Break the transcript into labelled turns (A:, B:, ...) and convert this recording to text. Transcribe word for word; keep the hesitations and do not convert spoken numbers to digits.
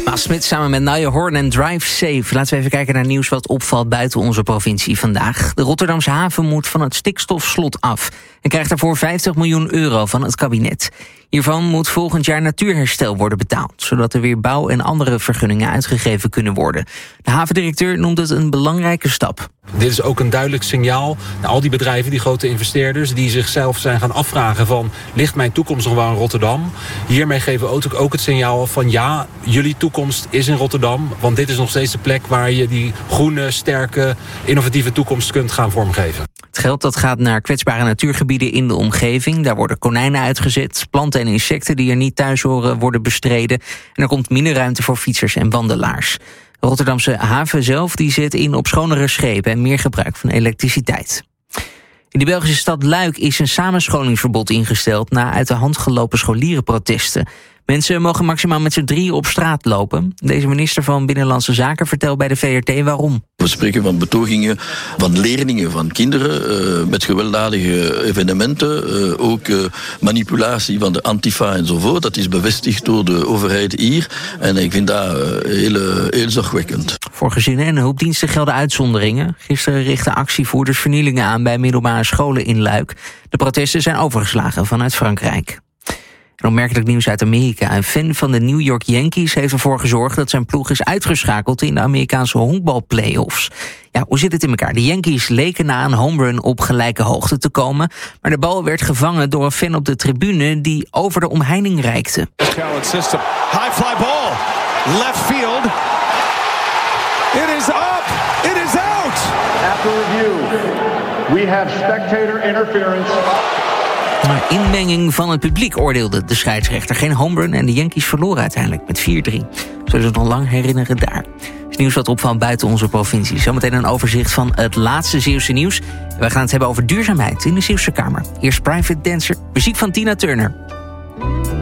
A: Maas Smit samen met Naya Horn en Drive Safe. Laten we even kijken naar nieuws wat opvalt buiten onze provincie vandaag. De Rotterdamse haven moet van het stikstofslot af en krijgt daarvoor vijftig miljoen euro van het kabinet. Hiervan moet volgend jaar natuurherstel worden betaald, zodat er weer bouw- en andere vergunningen uitgegeven kunnen worden. De havendirecteur noemt het een belangrijke stap.
B: Dit is ook een duidelijk signaal naar al die bedrijven, die grote investeerders, die zichzelf zijn gaan afvragen van, ligt mijn toekomst nog wel in Rotterdam? Hiermee geven we ook, ook het signaal van, ja, jullie toekomst is in Rotterdam, want dit is nog steeds de plek waar je die groene, sterke, innovatieve toekomst kunt gaan vormgeven.
A: Het geld dat gaat naar kwetsbare natuurgebieden in de omgeving. Daar worden konijnen uitgezet, planten en insecten die er niet thuis horen worden bestreden. En er komt minder ruimte voor fietsers en wandelaars. De Rotterdamse haven zelf die zet in op schonere schepen en meer gebruik van elektriciteit. In de Belgische stad Luik is een samenscholingsverbod ingesteld na uit de hand gelopen scholierenprotesten. Mensen mogen maximaal met z'n drieën op straat lopen. Deze minister van Binnenlandse Zaken vertelt bij de V R T waarom.
C: We spreken van betogingen van leerlingen, van kinderen, uh, met gewelddadige evenementen. Uh, ook uh, manipulatie van de Antifa enzovoort. Dat is bevestigd door de overheid hier. En ik vind dat uh, heel, uh, heel zorgwekkend.
A: Voor gezinnen en hulpdiensten gelden uitzonderingen. Gisteren richtten actievoerders vernielingen aan bij middelbare scholen in Luik. De protesten zijn overgeslagen vanuit Frankrijk. En opmerkelijk nieuws uit Amerika. Een fan van de New York Yankees heeft ervoor gezorgd dat zijn ploeg is uitgeschakeld in de Amerikaanse honkbalplayoffs. Ja, hoe zit het in elkaar? De Yankees leken na een home run op gelijke hoogte te komen, maar de bal werd gevangen door een fan op de tribune die over de omheining reikte.
D: High fly ball, left field. It is up. It is out.
E: After review, we have spectator interference.
A: Maar inmenging van het publiek oordeelde de scheidsrechter. Geen home run en de Yankees verloren uiteindelijk met vier drie. Zullen ze het nog lang herinneren daar. Het is nieuws wat opvalt buiten onze provincie. Zometeen een overzicht van het laatste Zeeuwse nieuws. We gaan het hebben over duurzaamheid in de Zeeuwse Kamer. Eerst Private Dancer, muziek van Tina Turner.